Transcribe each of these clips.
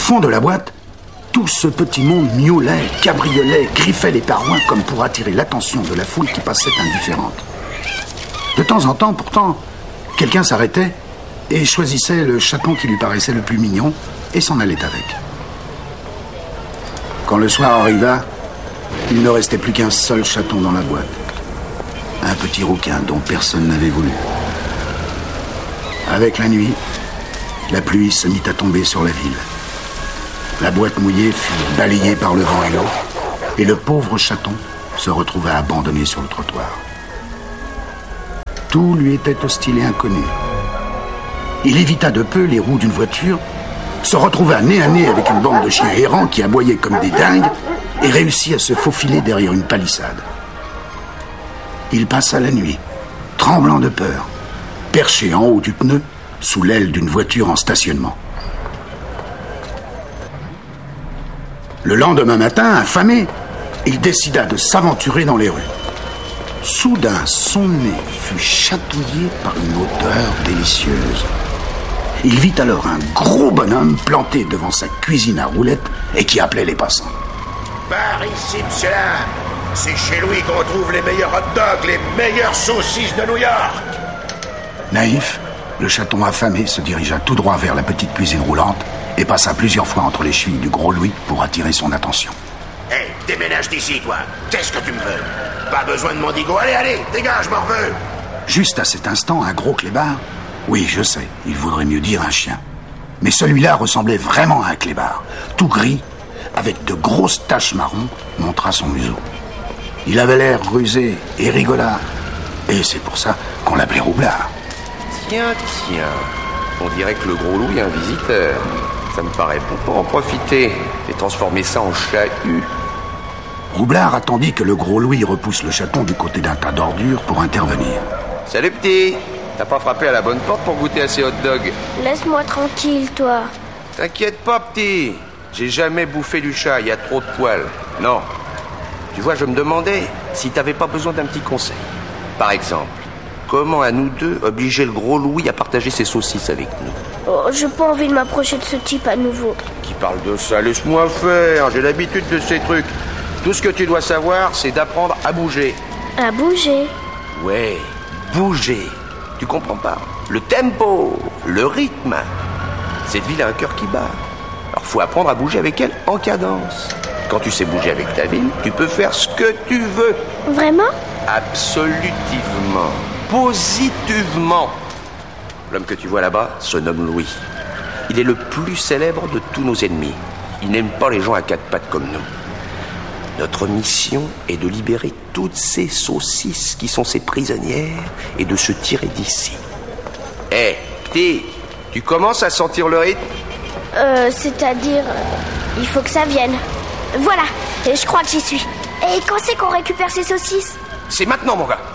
fond de la boîte, tout ce petit monde miaulait, cabriolait, griffait les parois comme pour attirer l'attention de la foule qui passait indifférente. De temps en temps, pourtant, quelqu'un s'arrêtait et choisissait le chaton qui lui paraissait le plus mignon et s'en allait avec. Quand le soir arriva, il ne restait plus qu'un seul chaton dans la boîte. Un petit rouquin dont personne n'avait voulu. Avec la nuit, la pluie se mit à tomber sur la ville. La boîte mouillée fut balayée par le vent et l'eau, et le pauvre chaton se retrouva abandonné sur le trottoir. Tout lui était hostile et inconnu. Il évita de peu les roues d'une voiture, se retrouva nez à nez avec une bande de chiens errants qui aboyaient comme des dingues et réussit à se faufiler derrière une palissade. Il passa la nuit, tremblant de peur, perché en haut du pneu, sous l'aile d'une voiture en stationnement. Le lendemain matin, affamé, il décida de s'aventurer dans les rues. Soudain, son nez fut chatouillé par une odeur délicieuse. Il vit alors un gros bonhomme planté devant sa cuisine à roulettes et qui appelait les passants. Par ici, monsieur là. C'est chez lui qu'on trouve les meilleurs hot dogs, les meilleures saucisses de New York. Naïf, le chaton affamé se dirigea tout droit vers la petite cuisine roulante et passa plusieurs fois entre les chevilles du gros Louis pour attirer son attention. Hé, déménage d'ici, toi. Qu'est-ce que tu me veux? Pas besoin de Mondigo. Allez, dégage, morveux. Juste à cet instant, un gros clébard... Oui, je sais, il vaudrait mieux dire un chien. Mais celui-là ressemblait vraiment à un clébard. Tout gris, avec de grosses taches marron, montra son museau. Il avait l'air rusé et rigolard. Et c'est pour ça qu'on l'appelait Roublard. Tiens, on dirait que le gros Louis est un visiteur. Ça me paraît bon pour en profiter et transformer ça en chahut. Roublard attendit que le gros Louis repousse le chaton du côté d'un tas d'ordures pour intervenir. Salut petit, t'as pas frappé à la bonne porte pour goûter à ces hot dogs? Laisse-moi tranquille, toi. T'inquiète pas petit, j'ai jamais bouffé du chat, il y a trop de poils. Non. Tu vois, je me demandais si t'avais pas besoin d'un petit conseil. Par exemple, comment à nous deux obliger le gros Louis à partager ses saucisses avec nous? Oh, j'ai pas envie de m'approcher de ce type à nouveau. Qui parle de ça? Laisse-moi faire, j'ai l'habitude de ces trucs. Tout ce que tu dois savoir, c'est d'apprendre à bouger. À bouger? Ouais, bouger. Tu comprends pas? Le tempo, le rythme. Cette ville a un cœur qui bat. Alors faut apprendre à bouger avec elle en cadence. Quand tu sais bouger avec ta ville, tu peux faire ce que tu veux. Vraiment? Absolutivement. Positivement. L'homme que tu vois là-bas se nomme Louis. Il est le plus célèbre de tous nos ennemis. Il n'aime pas les gens à quatre pattes comme nous. Notre mission est de libérer toutes ces saucisses qui sont ses prisonnières et de se tirer d'ici. Hé, petit, tu commences à sentir le rythme? C'est-à-dire... il faut que ça vienne. Voilà, et je crois que j'y suis. Et quand c'est qu'on récupère ces saucisses? C'est maintenant, mon gars.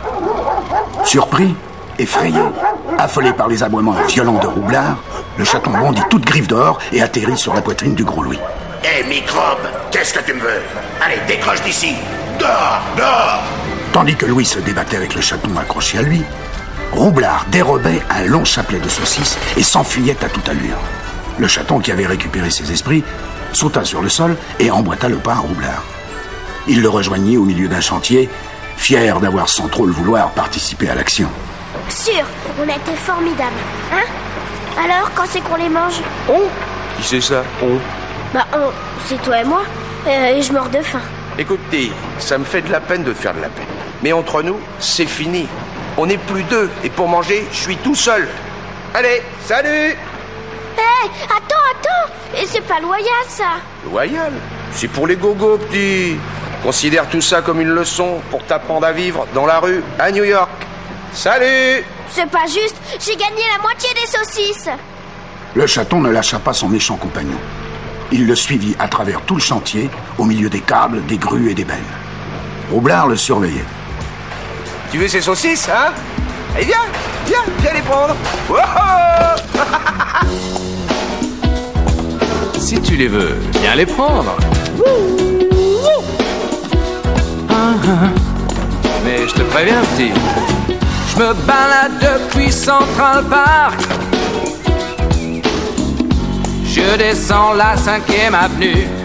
Surpris, effrayé, affolé par les aboiements violents de Roublard, le chaton bondit toute griffe dehors et atterrit sur la poitrine du gros Louis. Hé, microbe, qu'est-ce que tu me veux? Allez, décroche d'ici. Dehors! Tandis que Louis se débattait avec le chaton accroché à lui, Roublard dérobait un long chapelet de saucisses et s'enfuyait à toute allure. Le chaton, qui avait récupéré ses esprits, sauta sur le sol et emboîta le pas à Roublard. Il le rejoignit au milieu d'un chantier, fier d'avoir sans trop le vouloir participé à l'action. Sûr, on a été formidables, hein? Alors, quand c'est qu'on les mange? On? Qui c'est ça, on? Bah, on, c'est toi et moi, et je meurs de faim. Écoute, ça me fait de la peine de te faire de la peine. Mais entre nous, c'est fini. On n'est plus deux, et pour manger, je suis tout seul. Allez, salut! Hé, attends! Et c'est pas loyal, ça! Loyal? C'est pour les gogos, petit. Considère tout ça comme une leçon pour t'apprendre à vivre dans la rue à New York. Salut! C'est pas juste, j'ai gagné la moitié des saucisses! Le chaton ne lâcha pas son méchant compagnon. Il le suivit à travers tout le chantier, au milieu des câbles, des grues et des bennes. Roublard le surveillait. Tu veux ces saucisses, hein? Allez, viens les prendre. Si tu les veux, viens les prendre. Mais je te préviens, petit, je me balade depuis Central Park. Je descends la 5e avenue.